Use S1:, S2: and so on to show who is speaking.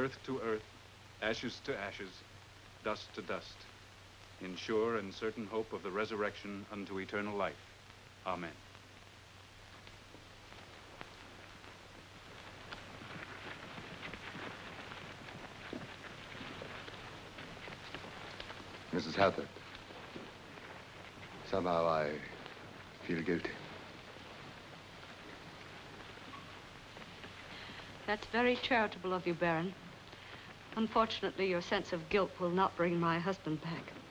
S1: earth to earth, ashes to ashes, dust to dust, in sure and certain hope of the resurrection unto eternal life. Amen.
S2: Mrs. Hathaway, somehow I feel guilty.
S3: That's very charitable of you, Baron. Unfortunately, your sense of guilt will not bring my husband back.